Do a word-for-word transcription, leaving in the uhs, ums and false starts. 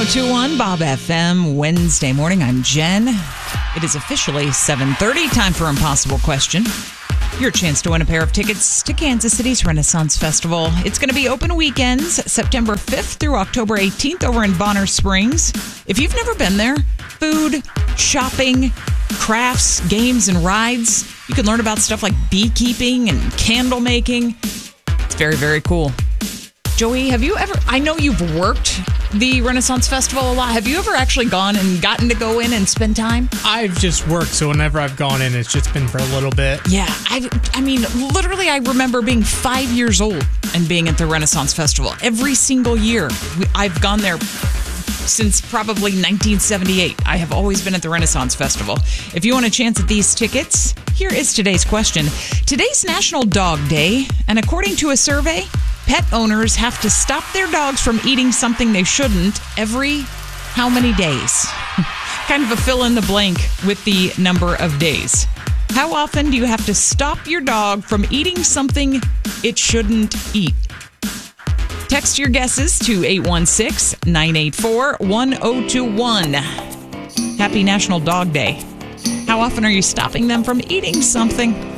two one Bob F M, Wednesday morning. I'm Jen. It is officially seven thirty. Time for Impossible Question. Your chance to win a pair of tickets to Kansas City's Renaissance Festival. It's going to be open weekends, September fifth through October eighteenth over in Bonner Springs. If you've never been there, food, shopping, crafts, games, and rides. You can learn about stuff like beekeeping and candle making. It's very, very cool. Joey, have you ever, I know you've worked the Renaissance Festival a lot. Have you ever actually gone and gotten to go in and spend time? I've just worked, so whenever I've gone in, it's just been for a little bit. Yeah, I, I mean, literally, I remember being five years old and being at the Renaissance Festival. Every single year, I've gone there since probably nineteen seventy-eight. I have always been at the Renaissance Festival. If you want a chance at these tickets, here is today's question. Today's National Dog Day, and according to a survey, pet owners have to stop their dogs from eating something they shouldn't every how many days? Kind of a fill in the blank with the number of days. How often do you have to stop your dog from eating something it shouldn't eat? Text your guesses to eight one six, nine eight four, one zero two one. Happy National Dog Day. How often are you stopping them from eating something?